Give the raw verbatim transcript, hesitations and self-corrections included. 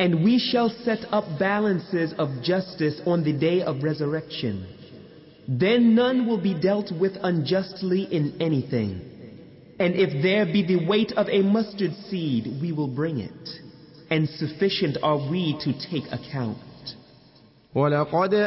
And we shall set up balances of justice on the day of resurrection. Then none will be dealt with unjustly in anything. And if there be the weight of a mustard seed, we will bring it. And sufficient are we to take account. وَلَقَدْ